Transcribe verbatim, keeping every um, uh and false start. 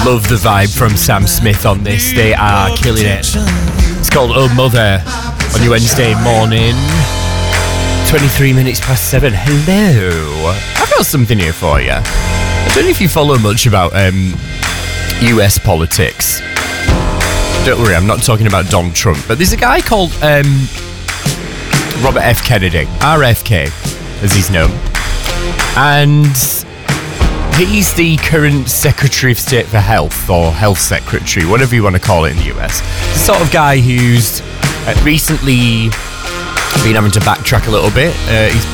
Love the vibe from Sam Smith on this. They are killing it. It's called Oh Mother on your Wednesday morning. twenty-three minutes past seven. Hello. I've got something here for you. I don't know if you follow much about um, U S politics. Don't worry, I'm not talking about Donald Trump. But there's a guy called um, Robert F. Kennedy, R F K, as he's known. And he's the current Secretary of State for Health, or Health Secretary, whatever you want to call it in the U S. The sort of guy who's uh, recently been having to backtrack a little bit. Uh, he's